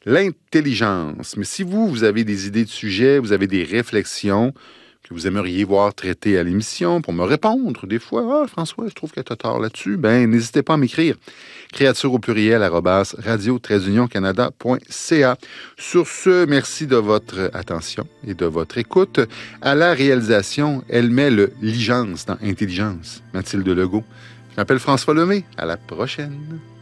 l'intelligence. Mais si vous avez des idées de sujets, vous avez des réflexions que vous aimeriez voir traitées à l'émission pour me répondre des fois, « Ah, François, je trouve que tu as tort là-dessus », ben n'hésitez pas à m'écrire. Créature au pluriel, @radio-canada.ca. Sur ce, merci de votre attention et de votre écoute. À la réalisation, elle met le ligence dans intelligence. Mathilde Legault. Je m'appelle François Lemay. À la prochaine.